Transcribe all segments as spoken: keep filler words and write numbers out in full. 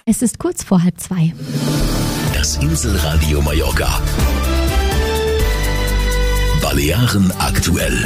Es ist kurz vor halb zwei. Das Inselradio Mallorca. Balearen aktuell.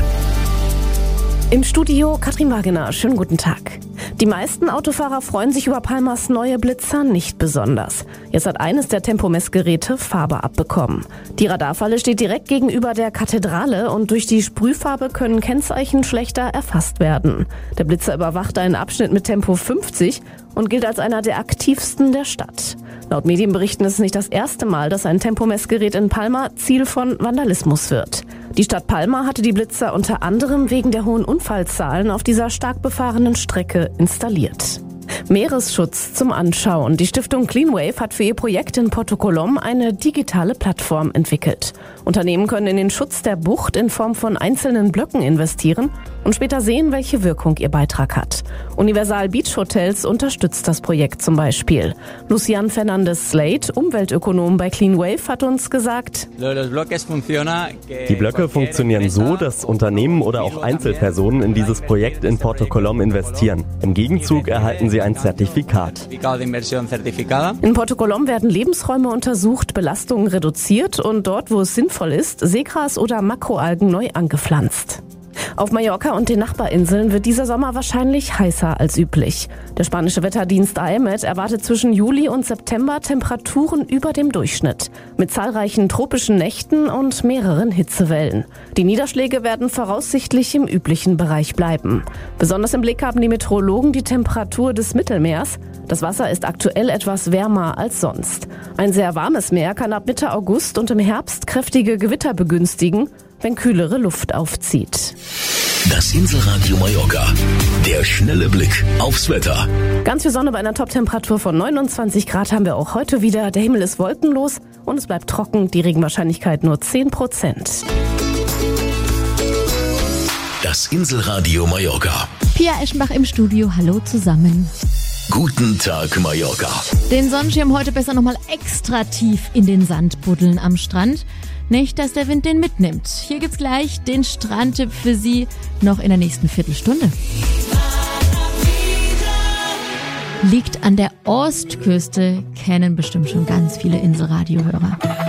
Im Studio Katrin Wagener. Schönen guten Tag. Die meisten Autofahrer freuen sich über Palmas neue Blitzer nicht besonders. Jetzt hat eines der Tempomessgeräte Farbe abbekommen. Die Radarfalle steht direkt gegenüber der Kathedrale und durch die Sprühfarbe können Kennzeichen schlechter erfasst werden. Der Blitzer überwacht einen Abschnitt mit Tempo fünfzig und gilt als einer der aktivsten der Stadt. Laut Medienberichten ist es nicht das erste Mal, dass ein Tempomessgerät in Palma Ziel von Vandalismus wird. Die Stadt Palma hatte die Blitzer unter anderem wegen der hohen Unfallzahlen auf dieser stark befahrenen Strecke installiert. Meeresschutz zum Anschauen. Die Stiftung Cleanwave hat für ihr Projekt in Porto Colom eine digitale Plattform entwickelt. Unternehmen können in den Schutz der Bucht in Form von einzelnen Blöcken investieren und später sehen, welche Wirkung ihr Beitrag hat. Universal Beach Hotels unterstützt das Projekt zum Beispiel. Lucian Fernandez-Slade, Umweltökonom bei Cleanwave, hat uns gesagt: Die Blöcke funktionieren so, dass Unternehmen oder auch Einzelpersonen in dieses Projekt in Porto Colom investieren. Im Gegenzug erhalten sie ein Zertifikat. In Porto Colom werden Lebensräume untersucht, Belastungen reduziert und dort, wo es sinnvoll ist, Seegras oder Makroalgen neu angepflanzt. Auf Mallorca und den Nachbarinseln wird dieser Sommer wahrscheinlich heißer als üblich. Der spanische Wetterdienst A E M E T erwartet zwischen Juli und September Temperaturen über dem Durchschnitt, mit zahlreichen tropischen Nächten und mehreren Hitzewellen. Die Niederschläge werden voraussichtlich im üblichen Bereich bleiben. Besonders im Blick haben die Meteorologen die Temperatur des Mittelmeers. Das Wasser ist aktuell etwas wärmer als sonst. Ein sehr warmes Meer kann ab Mitte August und im Herbst kräftige Gewitter begünstigen, wenn kühlere Luft aufzieht. Das Inselradio Mallorca. Der schnelle Blick aufs Wetter. Ganz viel Sonne bei einer Toptemperatur von neunundzwanzig Grad haben wir auch heute wieder. Der Himmel ist wolkenlos und es bleibt trocken. Die Regenwahrscheinlichkeit nur zehn Prozent. Das Inselradio Mallorca. Pia Eschenbach im Studio. Hallo zusammen. Guten Tag, Mallorca. Den Sonnenschirm heute besser nochmal extra tief in den Sand buddeln am Strand. Nicht, dass der Wind den mitnimmt. Hier gibt's gleich den Strandtipp für Sie noch in der nächsten Viertelstunde. Liegt an der Ostküste, kennen bestimmt schon ganz viele Inselradiohörer.